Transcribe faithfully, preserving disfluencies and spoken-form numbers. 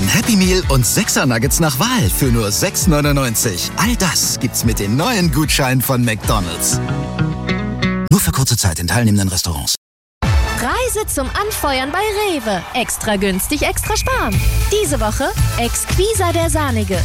Happy Meal und sechser Nuggets nach Wahl für nur sechs neunundneunzig. All das gibt's mit den neuen Gutscheinen von McDonald's. Nur für kurze Zeit in teilnehmenden Restaurants. Reise zum Anfeuern bei Rewe. Extra günstig, extra sparen. Diese Woche Exquisa der Sahnige.